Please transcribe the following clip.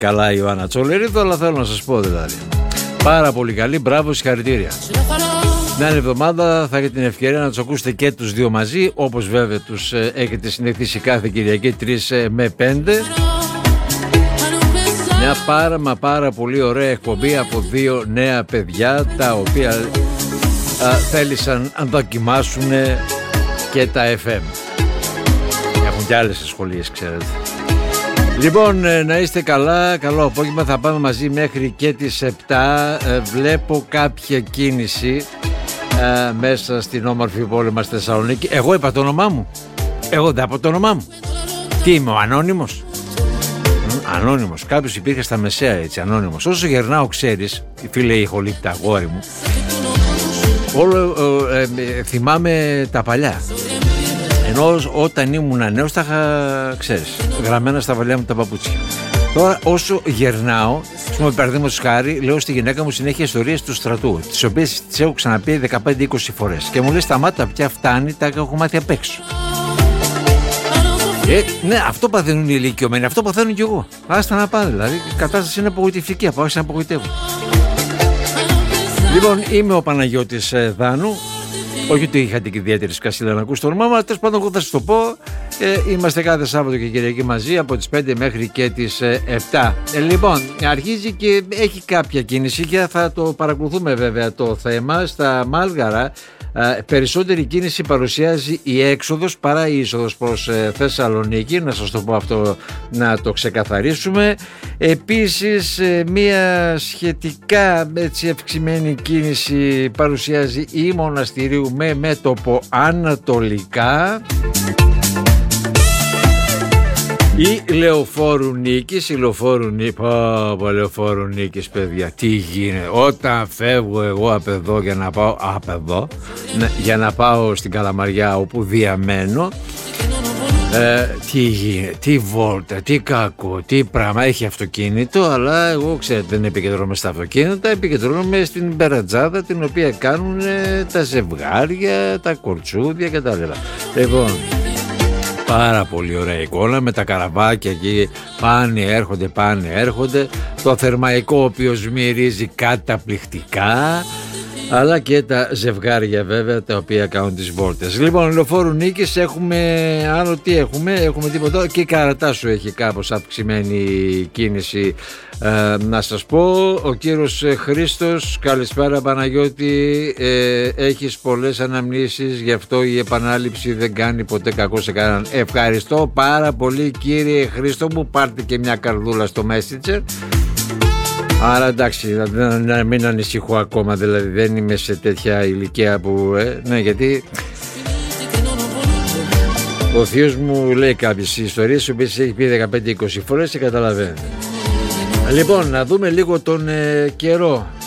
καλά η Ιωάννα Τσολερίδου, αλλά θέλω να σας πω δηλαδή. Πάρα πολύ καλή, μπράβο, συγχαρητήρια. Την άλλη εβδομάδα θα έχετε την ευκαιρία να τους ακούσετε και τους δύο μαζί, όπως βέβαια τους έχετε συνηθίσει κάθε Κυριακή 3 με 5. Μια πάρα πολύ ωραία εκπομπή από δύο νέα παιδιά, τα οποία θέλησαν να δοκιμάσουν και τα FM. Έχουν και άλλες σχολείες, ξέρετε. Λοιπόν, να είστε καλά, καλό απόγευμα, θα πάμε μαζί μέχρι και τις 7. Βλέπω κάποια κίνηση μέσα στην όμορφη πόλη μας Θεσσαλονίκη. Εγώ είπα το όνομά μου. Εγώ δεν είπα το όνομά μου. Τι είμαι, ο ανώνυμος? Ανώνυμος. Κάποιος υπήρχε στα μεσαία έτσι, ανώνυμος. Όσο γερνάω, ξέρεις, φίλε ηχολήπτα, αγόρι μου, όλο θυμάμαι τα παλιά. Ενώ όταν ήμουν νέος τα είχα, ξέρεις, γραμμένα στα βαλιά μου τα παπούτσια. Τώρα όσο γερνάω, παραδείγματος χάρη, λέω στη γυναίκα μου συνέχεια ιστορίες του στρατού, τις οποίες τις έχω ξαναπεί 15-20 φορές. Και μου λέει σταμάτα, πια φτάνει, τα έχω μάθει απ' έξω. Ναι, αυτό παθαίνουν οι ηλικιωμένοι, αυτό παθαίνουν κι εγώ. Άστα να πάνε, δηλαδή η κατάσταση είναι απογοητευτική, από άρχισα να απογοητεύω. Λοιπόν, είμαι ο Παναγιώτης Δάνου. Όχι ότι είχατε και ιδιαίτερη σκασίλα να ακούσετε το όνομά μου, αλλά τέλος πάντων εγώ θα σας το πω. Είμαστε κάθε Σάββατο και Κυριακή μαζί από τις 5 μέχρι και τις 7. Λοιπόν, αρχίζει και έχει κάποια κίνηση και θα το παρακολουθούμε βέβαια το θέμα. Στα Μάλγαρα περισσότερη κίνηση παρουσιάζει η έξοδος παρά η είσοδος προς Θεσσαλονίκη. Να σας το πω αυτό, να το ξεκαθαρίσουμε. Επίσης μια σχετικά έτσι ευξημένη κίνηση παρουσιάζει η Μοναστηρίου με μέτωπο ανατολικά. Η Λεωφόρου Νίκης, Λεωφόρου Νίκης, παιδιά, τι γίνεται? Όταν φεύγω εγώ απ' εδώ για να πάω για να πάω στην Καλαμαριά όπου διαμένω, τι γίνεται, τι βόλτα, τι κακό, τι πράγμα, έχει αυτοκίνητο, αλλά εγώ ξέρετε δεν επικεντρώνομαι στα αυτοκίνητα, επικεντρώνομαι στην περατζάδα την οποία κάνουν τα ζευγάρια, τα κορτσούδια κτλ. Λοιπόν, πάρα πολύ ωραία εικόνα με τα καραβάκια εκεί, πάνε έρχονται, το θερμαϊκό ο οποίος μυρίζει καταπληκτικά, αλλά και τα ζευγάρια βέβαια τα οποία κάνουν τις βόλτες. Λοιπόν, Λεωφόρου Νίκης έχουμε άλλο, τι έχουμε τίποτα, και Καρατάσου έχει κάπως αυξημένη κίνηση. Να σας πω, ο κύριος Χρήστος, καλησπέρα Παναγιώτη, έχεις πολλές αναμνήσεις, γι' αυτό η επανάληψη δεν κάνει ποτέ κακό σε κανέναν. Ευχαριστώ πάρα πολύ κύριε Χρήστο μου, πάρτε και μια καρδούλα στο Messenger. Άρα εντάξει, να μην ανησυχώ ακόμα, δηλαδή δεν είμαι σε τέτοια ηλικία που ναι, γιατί ο θείος μου λέει κάποιες ιστορίες οι οποίες έχει πει 15-20 φορές και καταλαβαίνετε. Λοιπόν, να δούμε λίγο τον καιρό.